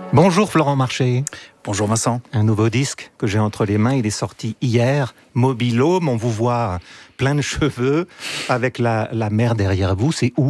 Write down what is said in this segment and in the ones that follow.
Bonjour Florent Marché. Bonjour Vincent. Un nouveau disque que j'ai entre les mains, il est sorti hier. Mobil-Home, on vous voit plein de cheveux, avec la mer derrière vous, c'est où ?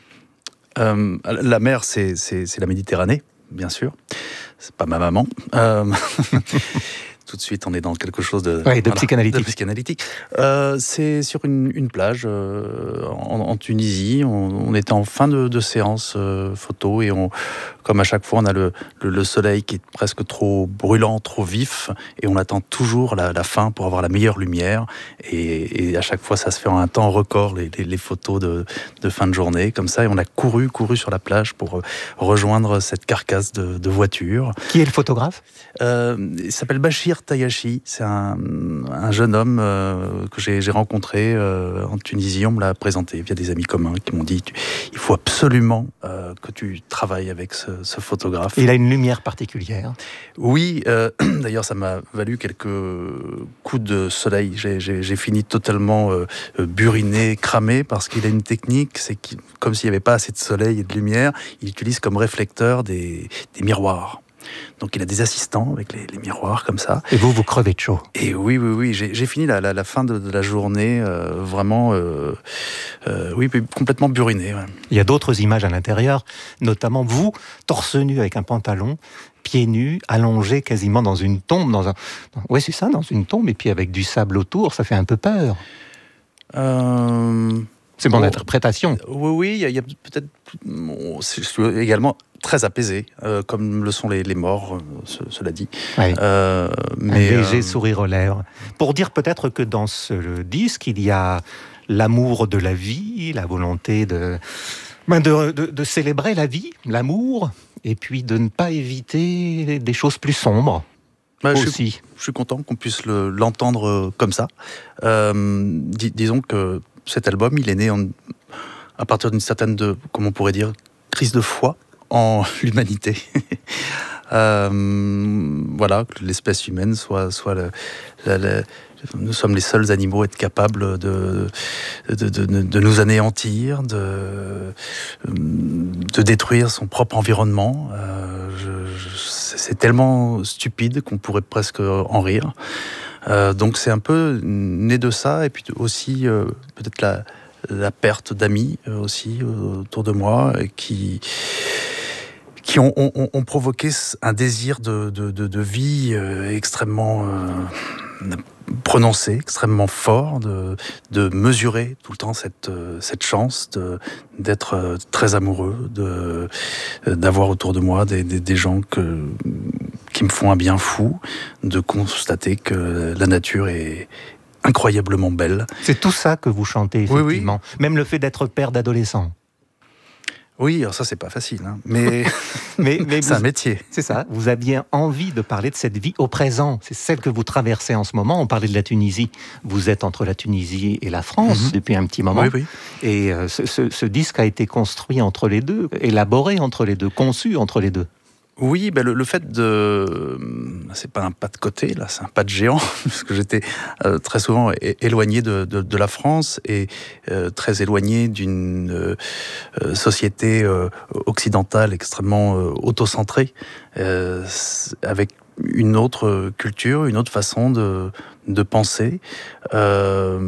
La mer, c'est la Méditerranée, bien sûr. C'est pas ma maman. Tout de suite, on est dans quelque chose de psychanalytique. C'est sur une plage en Tunisie. On était en fin de séance photo et comme à chaque fois, on a le soleil qui est presque trop brûlant, trop vif, et on attend toujours la fin pour avoir la meilleure lumière. Et à chaque fois, ça se fait en un temps record, les photos de fin de journée, comme ça. Et on a couru sur la plage pour rejoindre cette carcasse de voiture. Qui est le photographe ? Il s'appelle Bachir Tayachi. C'est un jeune homme que j'ai rencontré en Tunisie. On me l'a présenté via des amis communs qui m'ont dit il faut absolument que tu travailles avec ce photographe. Il a une lumière particulière. Oui, d'ailleurs ça m'a valu quelques coups de soleil. J'ai fini totalement buriné, cramé, parce qu'il a une technique, c'est comme s'il n'y avait pas assez de soleil et de lumière, il utilise comme réflecteur des miroirs. Donc il a des assistants avec les miroirs comme ça. Et vous crevez de chaud. Et oui, j'ai fini la fin de la journée vraiment complètement buriné. Ouais. Il y a d'autres images à l'intérieur, notamment vous, torse nu avec un pantalon, pieds nus, allongé quasiment dans une tombe, oui c'est ça, dans une tombe, et puis avec du sable autour, ça fait un peu peur. C'est mon interprétation. Oui, il y a peut-être... Je suis également très apaisé, comme le sont les morts, cela dit. Oui. Un léger sourire aux lèvres. Pour dire peut-être que dans ce disque, il y a l'amour de la vie, la volonté de célébrer la vie, l'amour, et puis de ne pas éviter des choses plus sombres. Aussi. Je suis content qu'on puisse l'entendre comme ça. Disons que cet album, il est né à partir d'une certaine, comment on pourrait dire, crise de foi en l'humanité. Voilà, que l'espèce humaine soit nous sommes les seuls animaux à être capables de nous anéantir, de détruire son propre environnement. C'est tellement stupide qu'on pourrait presque en rire. Donc c'est un peu né de ça, et puis aussi peut-être la perte d'amis aussi autour de moi, qui ont provoqué un désir de vie extrêmement prononcé, extrêmement fort, de mesurer tout le temps cette chance d'être très amoureux, d'avoir autour de moi des gens qui me font un bien fou, de constater que la nature est incroyablement belle. C'est tout ça que vous chantez, effectivement. Oui. Même le fait d'être père d'adolescent. Oui, alors ça c'est pas facile, hein. mais c'est un métier. C'est ça, vous aviez envie de parler de cette vie au présent, c'est celle que vous traversez en ce moment. On parlait de la Tunisie, vous êtes entre la Tunisie et la France depuis un petit moment. Oui. Et ce disque a été construit entre les deux, élaboré entre les deux, conçu entre les deux. Oui, le fait c'est pas un pas de côté, là, c'est un pas de géant, parce que j'étais très souvent éloigné de la France et très éloigné d'une société occidentale extrêmement autocentrée, avec une autre culture, une autre façon de penser. Je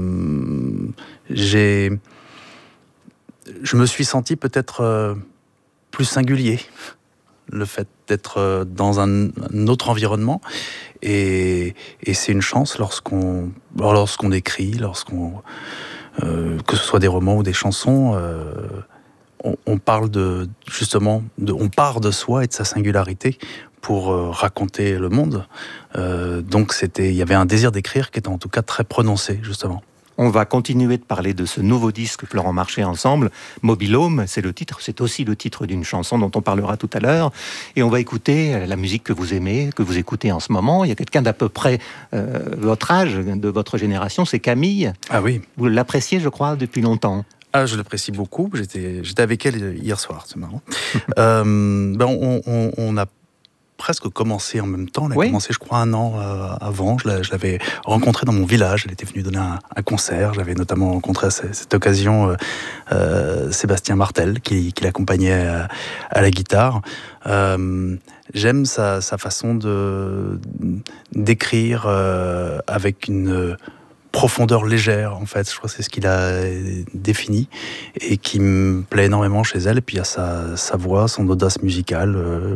me suis senti peut-être plus singulier. Le fait d'être dans un autre environnement, et c'est une chance lorsqu'on écrit, que ce soit des romans ou des chansons, on parle on part de soi et de sa singularité pour raconter le monde. Donc il y avait un désir d'écrire qui était en tout cas très prononcé, justement. On va continuer de parler de ce nouveau disque Florent Marché ensemble. Mobil-Home, c'est le titre, c'est aussi le titre d'une chanson dont on parlera tout à l'heure. Et on va écouter la musique que vous aimez, que vous écoutez en ce moment. Il y a quelqu'un d'à peu près votre âge, de votre génération, c'est Camille. Ah oui. Vous l'appréciez, je crois, depuis longtemps. Ah, je l'apprécie beaucoup. J'étais avec elle hier soir, c'est marrant. On a presque commencé en même temps. Elle a commencé, je crois, 1 an avant. Je l'avais rencontrée dans mon village. Elle était venue donner un concert. J'avais notamment rencontré à cette occasion Sébastien Martel, qui l'accompagnait à la guitare. J'aime sa façon d'écrire avec une profondeur légère, en fait. Je crois que c'est ce qu'il a défini et qui me plaît énormément chez elle. Et puis il y a sa voix, son audace musicale.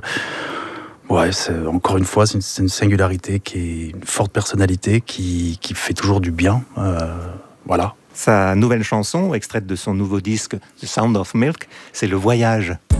Encore une fois, c'est une singularité, qui est une forte personnalité qui fait toujours du bien. Voilà. Sa nouvelle chanson, extraite de son nouveau disque The Sound of Milk, c'est Le Voyage.